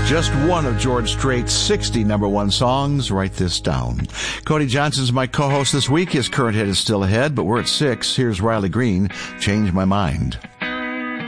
Just one of George Strait's 60 number one songs. Write this down. Cody Johnson's my co-host this week. His current hit is still ahead, but we're at 6. Here's Riley Green, Change My Mind.